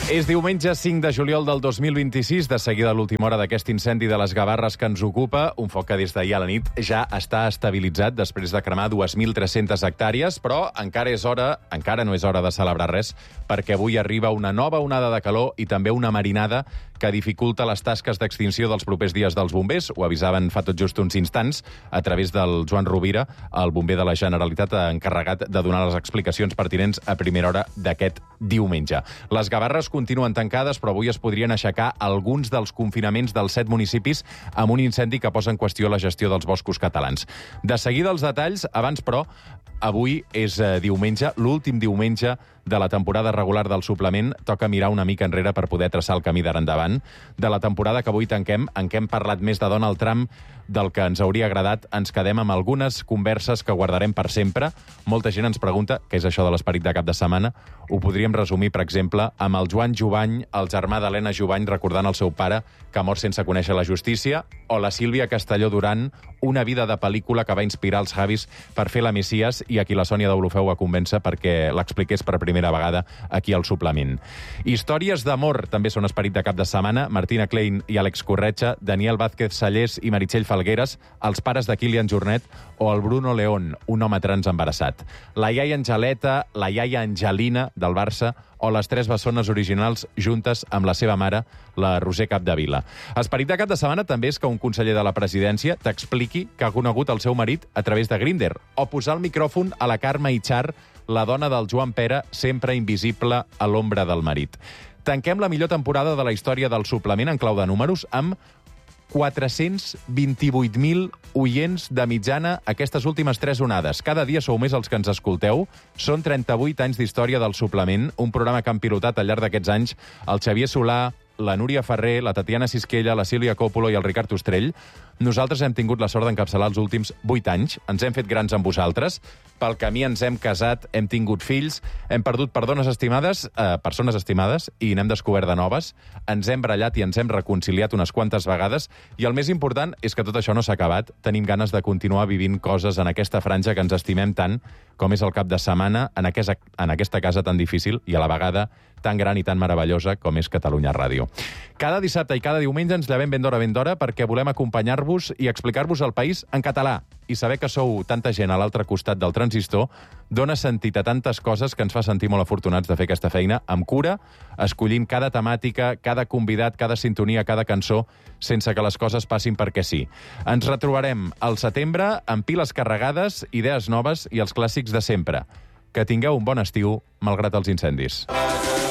És diumenge 5 de juliol del 2026, de seguida a l'última hora d'aquest incendi de les Gavarres que ens ocupa, un foc que des d'ahir a la nit ja està estabilitzat després de cremar 2.300 hectàrees, però encara no és hora de celebrar res, perquè avui arriba una nova onada de calor i també una marinada que dificulta les tasques d'extinció dels propers dies dels bombers. Ho avisaven fa tot just uns instants a través del Joan Rovira, el bomber de la Generalitat encarregat de donar les explicacions pertinents a primera hora d'aquest diumenge. Les Gavarres continuen tancades, però avui es podrien aixecar alguns dels confinaments dels 7 municipis amb un incendi que posa en qüestió la gestió dels boscos catalans. De seguida els detalls, abans, però, avui és diumenge, l'últim diumenge de la temporada regular del suplement. Toca mirar una mica enrere per poder traçar el camí d'ara endavant. De la temporada que avui tanquem, en què hem parlat més de Donald Trump del que ens hauria agradat, ens quedem amb algunes converses que guardarem per sempre. Molta gent ens pregunta què és això de l'esperit de cap de setmana. Ho podríem resumir, per exemple, amb el Joan Jubany, el germà d'Helena Jubany, recordant el seu pare, que ha mort sense conèixer la justícia, o la Sílvia Castelló Duran, una vida de pel·lícula que va inspirar els Javis per fer la Messias i a qui la Sònia Deulofeu va convèncer perquè l'expliqués per primera vegada aquí al suplement. Històries d'amor també són esperit de cap de setmana. Martina Klein i Àlex Corretja, Daniel Vázquez Sallés i Meritxell Falgueres, els pares de Kilian Jornet, o el Bruno León, un home trans embarassat. La iaia Angeleta, la iaia Angelina del Barça, o les 3 bessones originals juntes amb la seva mare, la Roser Capdevila. Esperit de cap de setmana també és que un conseller de la presidència t'expliqui que ha conegut el seu marit a través de Grindr, o posar el micròfon a la Carme Itxar, la dona del Joan Pere, sempre invisible a l'ombra del marit. Tanquem la millor temporada de la història del suplement en clau de números amb 428.000 oients de mitjana aquestes últimes 3 onades. Cada dia sou més els que ens escolteu. Són 38 anys d'història del suplement, un programa que han pilotat al llarg d'aquests anys el Xavier Solà, la Núria Ferrer, la Tatiana Sisquella, la Sílvia Còpolo i el Ricard Ostrell. Nosaltres hem tingut la sort d'encapçalar els últims 8 anys. Ens hem fet grans amb vosaltres. Pel camí ens hem casat, hem tingut fills, hem perdut persones estimades, i n'hem descobert de noves. Ens hem barallat i ens hem reconciliat unes quantes vegades. I el més important és que tot això no s'ha acabat. Tenim ganes de continuar vivint coses en aquesta franja que ens estimem tant, com és el cap de setmana, en aquesta casa tan difícil i a la vegada tan gran i tan meravellosa com és Catalunya Ràdio. Cada dissabte i cada diumenge ens llevem ben d'hora perquè volem acompanyar-vos i explicar-vos el país en català. I saber que sou tanta gent a l'altre costat del transistor dona sentit a tantes coses que ens fa sentir molt afortunats de fer aquesta feina amb cura, escollint cada temàtica, cada convidat, cada sintonia, cada cançó, sense que les coses passin perquè sí. Ens retrobarem al setembre amb piles carregades, idees noves i els clàssics de sempre. Que tingueu un bon estiu, malgrat els incendis.